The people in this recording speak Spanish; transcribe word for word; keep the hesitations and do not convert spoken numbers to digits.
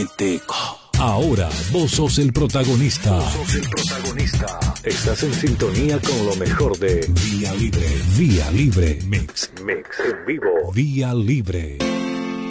Ahora vos sos el protagonista. Vos sos el protagonista. Estás en sintonía con lo mejor de Vía Libre. Vía Libre. Mix. Mix en vivo. Vía Libre.